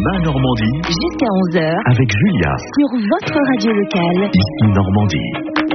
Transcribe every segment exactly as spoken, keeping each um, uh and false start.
Ma Normandie. Jusqu'à onze heures. Avec Julia. Sur votre radio locale. Ici Normandie.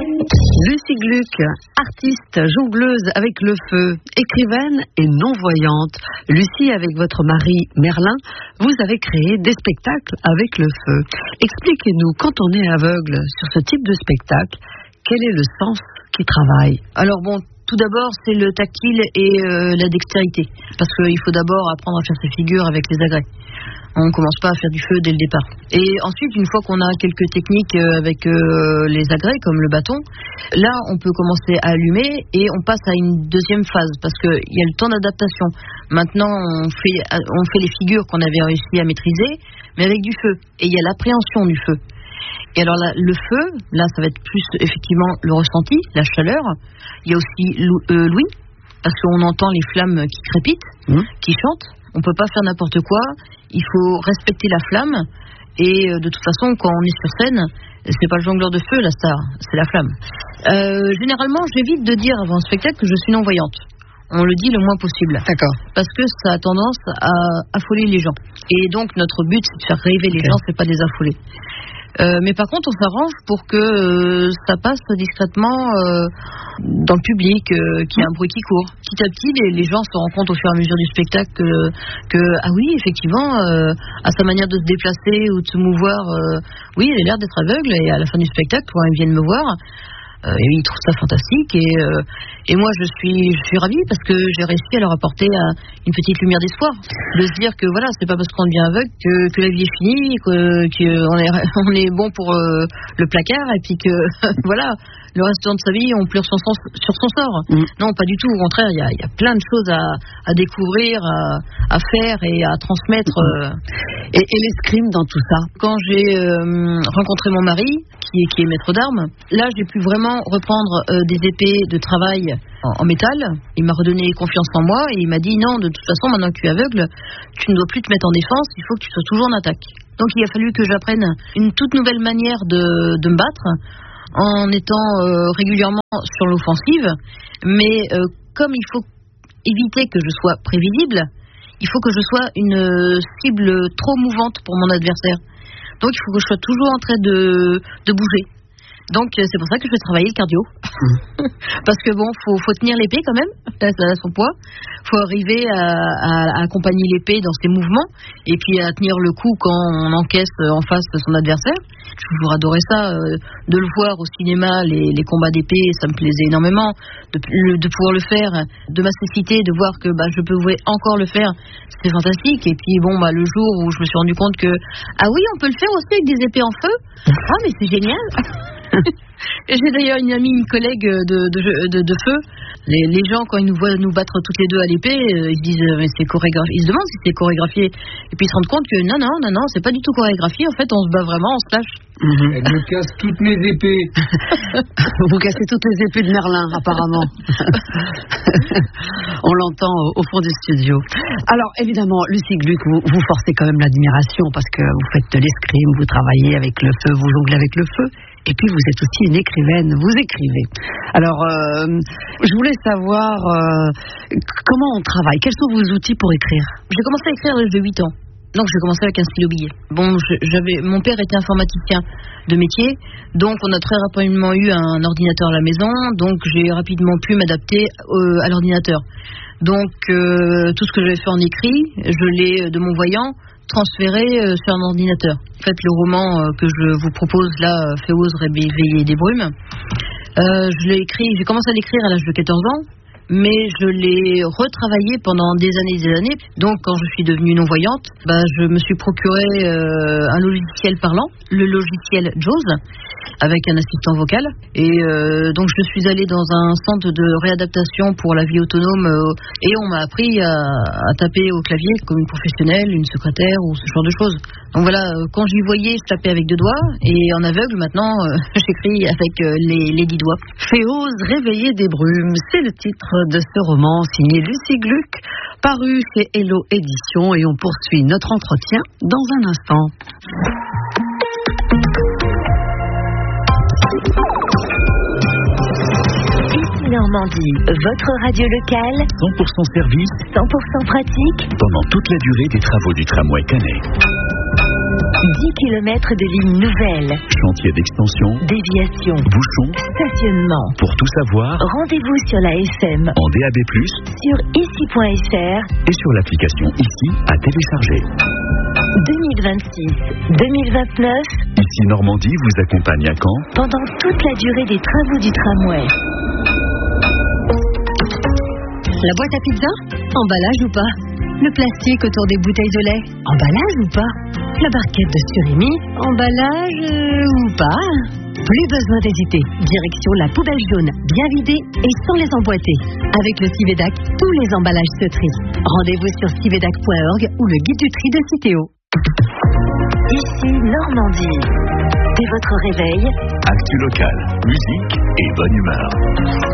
Lucie Gluck, artiste, jongleuse avec le feu, écrivaine et non-voyante. Lucie, avec votre mari Merlin, vous avez créé des spectacles avec le feu. Expliquez-nous, quand on est aveugle sur ce type de spectacle, quel est le sens qui travaille? Alors bon, tout d'abord, c'est le tactile et euh, la dextérité. Parce qu'il faut d'abord apprendre à faire ses figures avec les agrès. On ne commence pas à faire du feu dès le départ. Et ensuite, une fois qu'on a quelques techniques avec euh, les agrès, comme le bâton, là, on peut commencer à allumer et on passe à une deuxième phase, parce qu'il y a le temps d'adaptation. Maintenant, on fait, on fait les figures qu'on avait réussi à maîtriser, mais avec du feu. Et il y a l'appréhension du feu. Et alors là, le feu, là, ça va être plus effectivement le ressenti, la chaleur. Il y a aussi euh, l'ouïe, parce qu'on entend les flammes qui crépitent, mmh. qui chantent. On ne peut pas faire n'importe quoi. Il faut respecter la flamme. Et euh, de toute façon, quand on est sur scène, c'est pas le jongleur de feu, la star, c'est la flamme. Euh, généralement, j'évite de dire avant un spectacle que je suis non-voyante. On le dit le moins possible. D'accord. Parce que ça a tendance à affoler les gens. Et donc, notre but, c'est de faire rêver les okay. gens, c'est pas de les affoler. Euh, mais par contre, on s'arrange pour que euh, ça passe discrètement euh, dans le public, euh, qu'il y ait un bruit qui court. Petit à petit, les, les gens se rendent compte au fur et à mesure du spectacle que, que ah oui, effectivement, euh, à sa manière de se déplacer ou de se mouvoir, euh, oui, elle a l'air d'être aveugle. Et à la fin du spectacle, quand ils viennent me voir, euh, ils trouvent ça fantastique. Et, euh, et moi, je suis, je suis ravie parce que j'ai réussi à leur apporter euh, une petite lumière d'espoir. De se dire que voilà, c'est pas parce qu'on devient aveugle que, que la vie est finie, que, que on, est, on est bon pour euh, le placard et puis que voilà, le restant de sa vie, on pleure son sens, sur son sort. Mmh. Non, pas du tout. Au contraire, il y a, y a plein de choses à, à découvrir, à, à faire et à transmettre. Euh. Et, et l'escrime dans tout ça? Quand j'ai euh, rencontré mon mari, qui est, qui est maître d'armes, là, j'ai pu vraiment reprendre euh, des épées de travail en, en métal. Il m'a redonné confiance en moi et il m'a dit non, de toute façon, maintenant que tu es aveugle, tu ne dois plus te mettre en défense, il faut que tu sois toujours en attaque. Donc il a fallu que j'apprenne une toute nouvelle manière de, de me battre en étant euh, régulièrement sur l'offensive. Mais euh, comme il faut éviter que je sois prévisible, il faut que je sois une cible trop mouvante pour mon adversaire. Donc il faut que je sois toujours en train de, de bouger. Donc c'est pour ça que je vais travailler le cardio. Parce que bon, faut, faut tenir l'épée quand même, ça a son poids. Faut arriver à, à, à accompagner l'épée dans ses mouvements et puis à tenir le coup quand on encaisse en face de son adversaire. J'ai toujours adoré ça, euh, de le voir au cinéma, les, les combats d'épée, ça me plaisait énormément. De, de pouvoir le faire, de ma cécité, de voir que bah, je pouvais encore le faire, c'était fantastique. Et puis bon, bah, le jour où je me suis rendu compte que ah oui, on peut le faire aussi avec des épées en feu. Ah mais c'est génial. J'ai d'ailleurs une amie, une collègue de, de, de, de feu. Les, les gens, quand ils nous voient nous battre toutes les deux à l'épée, euh, ils se disent mais c'est chorégraphié. Ils se demandent si c'est chorégraphié. Et puis ils se rendent compte que non, non, non, non, c'est pas du tout chorégraphié. En fait, on se bat vraiment, on se lâche. Mm-hmm. Elle me casse toutes mes épées. Vous cassez toutes les épées de Merlin, apparemment. On l'entend au, au fond du studio. Alors, évidemment, Lucie Gluck, vous, vous forcez quand même l'admiration parce que vous faites de l'escrime, vous travaillez avec le feu, vous jonglez avec le feu. Et puis, vous êtes aussi une écrivaine, vous écrivez. Alors, euh, je voulais savoir euh, comment on travaille, quels sont vos outils pour écrire? J'ai commencé à écrire à l'âge de huit ans. Donc, j'ai commencé avec un stylo billet. Bon, je, j'avais, mon père était informaticien de métier, donc on a très rapidement eu un ordinateur à la maison, donc j'ai rapidement pu m'adapter euh, à l'ordinateur. Donc, euh, tout ce que j'avais fait en écrit, je l'ai, de mon voyant, transféré euh, sur un ordinateur. En fait, le roman euh, que je vous propose là, Féoz réveillé des brumes, euh, je l'ai écrit, j'ai commencé à l'écrire à l'âge de quatorze ans, mais je l'ai retravaillé pendant des années et des années. Donc, quand je suis devenue non-voyante, bah, je me suis procuré euh, un logiciel parlant, le logiciel Jaws, avec un assistant vocal. Et euh, donc, je suis allée dans un centre de réadaptation pour la vie autonome euh, et on m'a appris à, à taper au clavier comme une professionnelle, une secrétaire ou ce genre de choses. Donc voilà, quand j'y voyais, je tapais avec deux doigts et en aveugle, maintenant, euh, j'écris avec euh, les, les dix doigts. Féoz réveillé des brumes, c'est le titre de ce roman signé Lucie Gluck, paru chez Hello Éditions, et on poursuit notre entretien dans un instant. Ici Normandie, votre radio locale, cent pour cent service, cent pour cent pratique, pendant toute la durée des travaux du tramway Canet. dix kilomètres de lignes nouvelles. Chantier d'extension. Déviation. Bouchons. Stationnement. Pour tout savoir, Rendez-vous sur la F M. en D A B plus, Sur ici point F R. et sur l'application Ici à télécharger. deux mille vingt-six deux mille vingt-neuf. Ici Normandie vous accompagne à Caen. Pendant toute la durée des travaux du tramway. La boîte à pizza? Emballage ou pas? Le plastique autour des bouteilles de lait? Emballage ou pas? La barquette de surimi? Emballage euh, ou pas? Plus besoin d'hésiter. Direction la poubelle jaune, bien vidée et sans les emboîter. Avec le Civedac, tous les emballages se trient. Rendez-vous sur civedac point org ou le guide du tri de Citeo. Ici Normandie. Dès votre réveil, Actu local, musique et bonne humeur.